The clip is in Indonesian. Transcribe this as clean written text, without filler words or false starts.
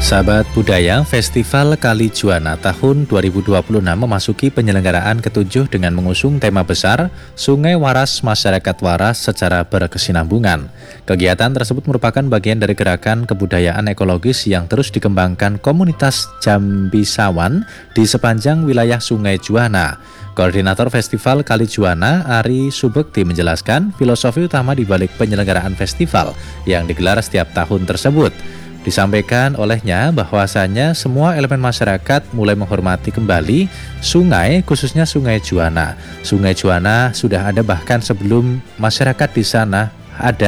Sahabat budaya, Festival Kali Juana tahun 2026 memasuki penyelenggaraan ke-7 dengan mengusung tema besar Sungai Waras Masyarakat Waras secara berkesinambungan. Kegiatan tersebut merupakan bagian dari gerakan kebudayaan ekologis yang terus dikembangkan komunitas Jambisawan di sepanjang wilayah Sungai Juana. Koordinator Festival Kali Juana, Ari Subekti menjelaskan filosofi utama di balik penyelenggaraan festival yang digelar setiap tahun tersebut. Disampaikan olehnya bahwasanya semua elemen masyarakat mulai menghormati kembali sungai, khususnya Sungai Juana. Sungai Juana sudah ada bahkan sebelum masyarakat di sana ada.